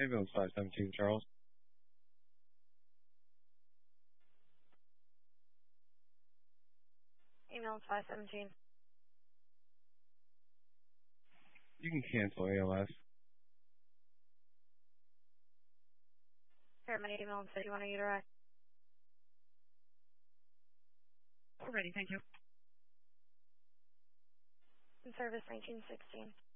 Ambulance 517, Charles. Ambulance 517. You can cancel ALS. Paramedic ambulance 51, are you direct? We're ready, thank you. In service 1916.